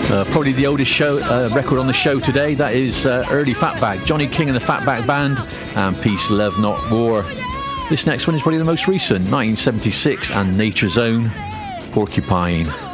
Probably the oldest show record on the show today. That is early Fatback, Johnny King and the Fatback Band, and Peace, Love, Not War. This next one is probably the most recent, 1976, and Nature's Own, Porcupine.